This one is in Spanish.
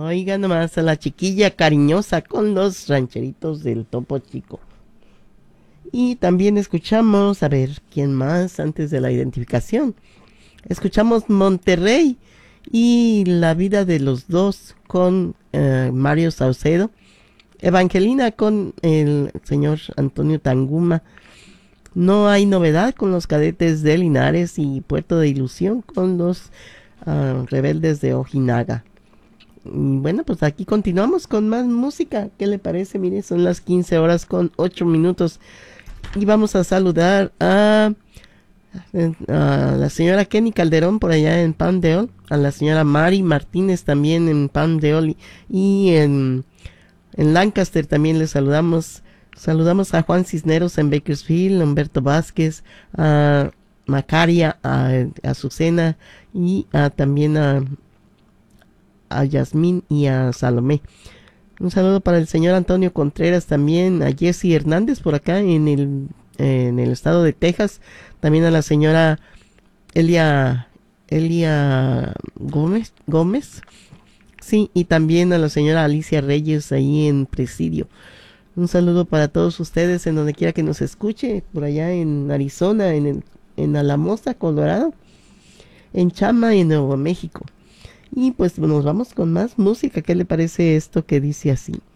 Oiga nomás a la chiquilla cariñosa con los rancheritos del Topo Chico. Y también escuchamos, a ver, ¿quién más antes de la identificación? Escuchamos Monterrey y La vida de los dos con Mario Saucedo. Evangelina con el señor Antonio Tanguma. No hay novedad con los cadetes de Linares y Puerto de Ilusión con los rebeldes de Ojinaga. Y bueno, pues aquí continuamos con más música. ¿Qué le parece? Mire, son las 15 horas con 8 minutos. Y vamos a saludar a la señora Kenny Calderón por allá en Pan de Ol, a la señora Mari Martínez también en Pan de Ol y en Lancaster también les saludamos. Saludamos a Juan Cisneros en Bakersfield, a Humberto Vázquez, a Macaria, a Azucena y también a Yasmín y a Salomé. Un saludo para el señor Antonio Contreras también, a Jesse Hernández por acá en el estado de Texas, también a la señora Elia Gómez, sí, y también a la señora Alicia Reyes ahí en Presidio. Un saludo para todos ustedes en donde quiera que nos escuche, por allá en Arizona, en Alamosa, Colorado, en Chama y en Nuevo México. Y pues nos vamos con más música. ¿Qué le parece esto que dice así?